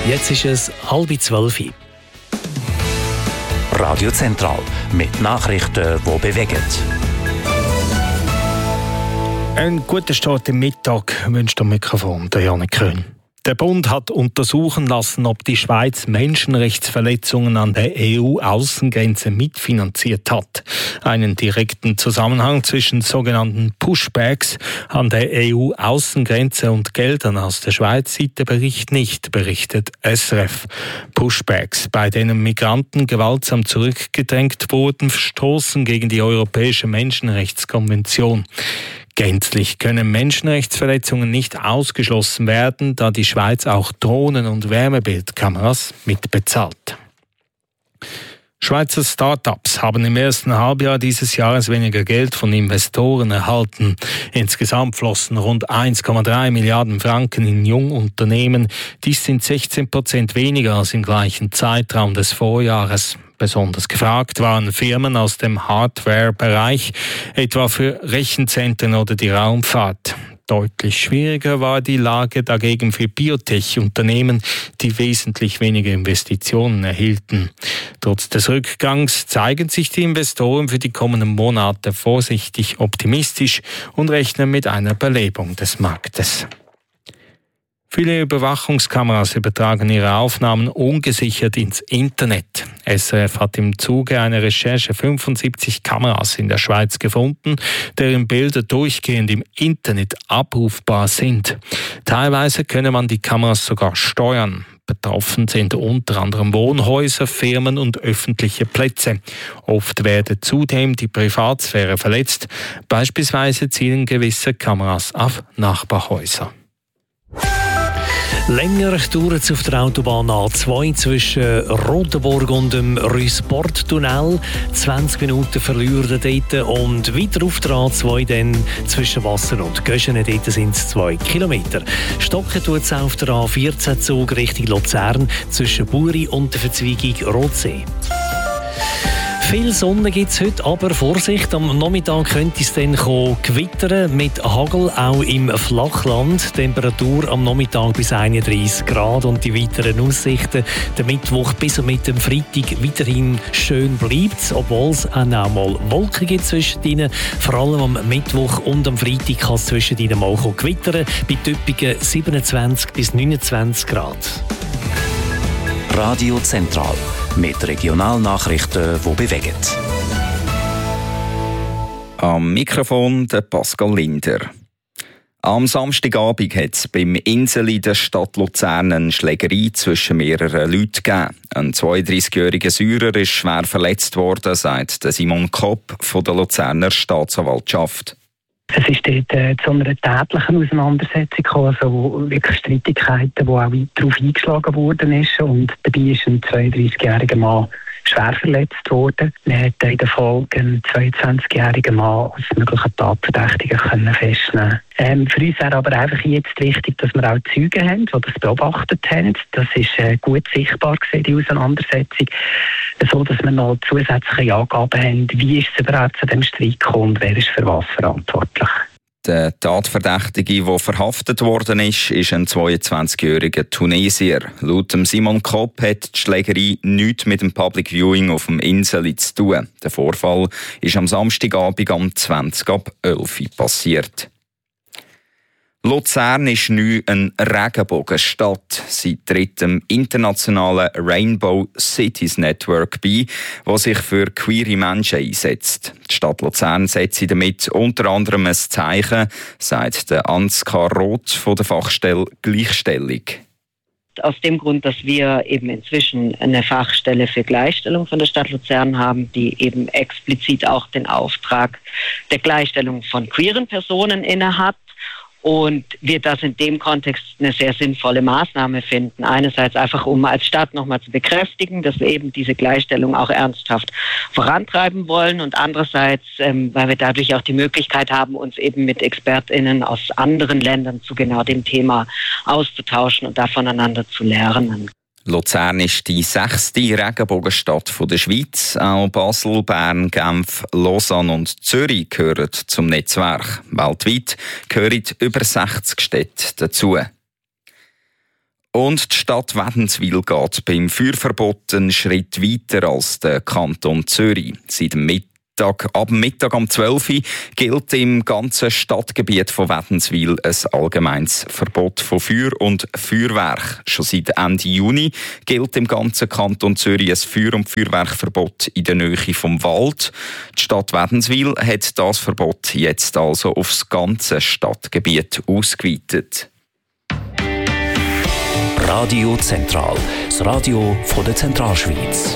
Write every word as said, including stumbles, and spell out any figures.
Jetzt ist es halb zwölf. Radio Zentral mit Nachrichten, die bewegen. Einen guten Start im Mittag wünscht am Mikrofon der Janik Köhn. Der Bund hat untersuchen lassen, ob die Schweiz Menschenrechtsverletzungen an der E U-Außengrenze mitfinanziert hat. Einen direkten Zusammenhang zwischen sogenannten Pushbacks an der E U-Außengrenze und Geldern aus der Schweiz sieht der Bericht nicht, berichtet S R F. Pushbacks, bei denen Migranten gewaltsam zurückgedrängt wurden, verstoßen gegen die Europäische Menschenrechtskonvention. Gänzlich können Menschenrechtsverletzungen nicht ausgeschlossen werden, da die Schweiz auch Drohnen- und Wärmebildkameras mitbezahlt. Schweizer Start-ups haben im ersten Halbjahr dieses Jahres weniger Geld von Investoren erhalten. Insgesamt flossen rund eins Komma drei Milliarden Franken in Jungunternehmen. Dies sind sechzehn Prozent weniger als im gleichen Zeitraum des Vorjahres. Besonders gefragt waren Firmen aus dem Hardware-Bereich, etwa für Rechenzentren oder die Raumfahrt. Deutlich schwieriger war die Lage dagegen für Biotech-Unternehmen, die wesentlich weniger Investitionen erhielten. Trotz des Rückgangs zeigen sich die Investoren für die kommenden Monate vorsichtig optimistisch und rechnen mit einer Belebung des Marktes. Viele Überwachungskameras übertragen ihre Aufnahmen ungesichert ins Internet. S R F hat im Zuge einer Recherche fünfundsiebzig Kameras in der Schweiz gefunden, deren Bilder durchgehend im Internet abrufbar sind. Teilweise könne man die Kameras sogar steuern. Betroffen sind unter anderem Wohnhäuser, Firmen und öffentliche Plätze. Oft werde zudem die Privatsphäre verletzt. Beispielsweise zielen gewisse Kameras auf Nachbarhäuser. Länger dauert es auf der Autobahn A zwei zwischen Rotenburg und dem Rue-Sport-Tunnel. zwanzig Minuten verlieren dort und weiter auf der A zwei dann zwischen Wasser und Göschene. Dort sind es zwei Kilometer. Stocken tut es auf der A vierzehn Zug Richtung Luzern zwischen Buri und der Verzweigung Rotsee. Viel Sonne gibt es heute, aber Vorsicht, am Nachmittag könnte es dann gewittern mit Hagel, auch im Flachland. Temperatur am Nachmittag bis einunddreissig Grad und die weiteren Aussichten. Der Mittwoch bis und mit dem Freitag weiterhin schön bleibt, obwohl es auch mal Wolken gibt zwischen ihnen. Vor allem am Mittwoch und am Freitag kann es zwischen ihnen mal gewittern, bei typischen siebenundzwanzig bis neunundzwanzig Grad. Radio Zentral mit Regionalnachrichten, die bewegen. Am Mikrofon der Pascal Linder. Am Samstagabend hat es beim Insel in der Stadt Luzern eine Schlägerei zwischen mehreren Leuten gegeben. Ein zweiunddreißigjähriger Syrer ist schwer verletzt worden, sagt Simon Kopp von der Luzerner Staatsanwaltschaft. Es ist dort äh, zu einer tätlichen Auseinandersetzung gekommen, also wirklich Streitigkeiten, wo auch weit darauf eingeschlagen worden ist. Und dabei ist ein zweiunddreißigjähriger Mann schwer verletzt worden. Man hat in der Folge einen zweiundzwanzigjährigen Mann als möglichen Tatverdächtigen können festnehmen. Ähm, für uns wäre aber einfach jetzt wichtig, dass wir auch Zeugen haben, die das beobachtet haben. Das ist äh, gut sichtbar gewesen, die Auseinandersetzung, so dass wir noch zusätzliche Angaben haben, wie ist es überhaupt zu dem Streit gekommen und wer ist für was verantwortlich. Der Tatverdächtige, der verhaftet worden ist, ist ein zweiundzwanzigjähriger Tunesier. Laut Simon Kopp hat die Schlägerei nichts mit dem Public Viewing auf dem Insel zu tun. Der Vorfall ist am Samstagabend um zwanzig ab elf Uhr passiert. Luzern ist neu eine Regenbogenstadt. Sie tritt dem internationalen Rainbow Cities Network bei, das sich für queere Menschen einsetzt. Die Stadt Luzern setzt damit unter anderem ein Zeichen, sagt der Ansgar Roth von der Fachstelle Gleichstellung. Aus dem Grund, dass wir eben inzwischen eine Fachstelle für Gleichstellung von der Stadt Luzern haben, die eben explizit auch den Auftrag der Gleichstellung von queeren Personen innehat. Und wir das in dem Kontext eine sehr sinnvolle Maßnahme finden. Einerseits einfach, um als Stadt nochmal zu bekräftigen, dass wir eben diese Gleichstellung auch ernsthaft vorantreiben wollen. Und andererseits, ähm, weil wir dadurch auch die Möglichkeit haben, uns eben mit ExpertInnen aus anderen Ländern zu genau dem Thema auszutauschen und da voneinander zu lernen. Luzern ist die sechste Regenbogenstadt der Schweiz. Auch Basel, Bern, Genf, Lausanne und Zürich gehören zum Netzwerk. Weltweit gehören über sechzig Städte dazu. Und die Stadt Wädenswil geht beim Feuerverbot einen Schritt weiter als der Kanton Zürich. Seit dem Mittag, ab Mittag um zwölf Uhr gilt im ganzen Stadtgebiet von Wädenswil ein allgemeines Verbot von Feuer und Feuerwerk. Schon seit Ende Juni gilt im ganzen Kanton Zürich ein Feuer- und Feuerwerkverbot in der Nähe vom Wald. Die Stadt Wädenswil hat das Verbot jetzt also aufs ganze Stadtgebiet ausgeweitet. Radio Zentral, das Radio von der Zentralschweiz.